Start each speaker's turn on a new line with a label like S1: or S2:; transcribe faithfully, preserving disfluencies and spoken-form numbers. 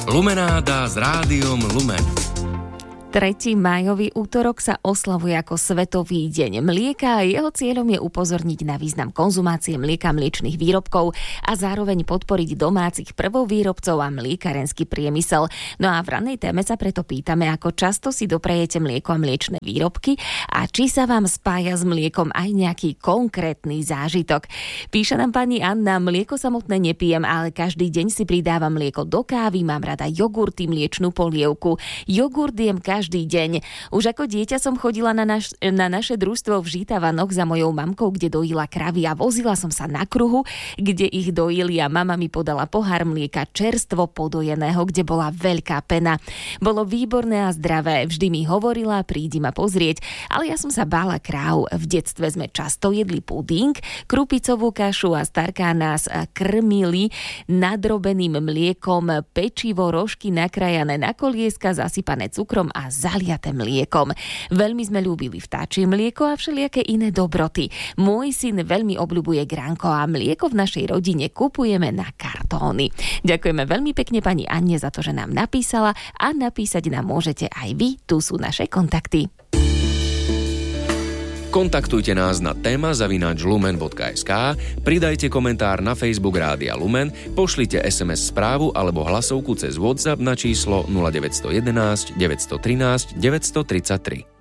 S1: Lumenáda s rádiom Lumen.
S2: tretieho májový útorok sa oslavuje ako Svetový deň mlieka a jeho cieľom je upozorniť na význam konzumácie mlieka, mliečnych výrobkov a zároveň podporiť domácich prvovýrobcov a mliekarenský priemysel. No a v ranej téme sa preto pýtame, ako často si doprejete mlieko a mliečne výrobky a či sa vám spája s mliekom aj nejaký konkrétny zážitok. Píše nám pani Anna: mlieko samotné nepijem, ale každý deň si pridávam mlieko do kávy, mám rada jogurty, mliečnú polievku. Jogurt jem každý Každý deň. Už ako dieťa som chodila na, naš, na naše družstvo v Žitavanoch za mojou mamkou, kde dojila kravy, a vozila som sa na kruhu, kde ich dojili a mama mi podala pohár mlieka čerstvo podojeného, kde bola veľká pena. Bolo výborné a zdravé. Vždy mi hovorila: prídi ma pozrieť, ale ja som sa bála kráv. V detstve sme často jedli puding, krupicovú kašu a starká nás krmili nadrobeným mliekom, pečivo, rožky nakrajané na kolieska, zasypané cukrom a zaliaté mliekom. Veľmi sme ľúbili vtáčie mlieko a všelijaké iné dobroty. Môj syn veľmi obľubuje gránko a mlieko v našej rodine kupujeme na kartóny. Ďakujeme veľmi pekne pani Anne za to, že nám napísala, a napísať nám môžete aj vy. Tu sú naše kontakty.
S1: Kontaktujte nás na téma zavináč lumen bodka es ká, pridajte komentár na Facebook Rádia Lumen, pošlite es em es správu alebo hlasovku cez WhatsApp na číslo nula deväť jedna jedna, deväť jedna tri, deväť tri tri.